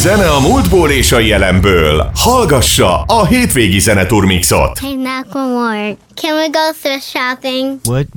Zene a múltból és a jelenből. Hallgassa a hétvégi Zeneturmixot. Hey, Macklemore, can we go thrift shopping? What?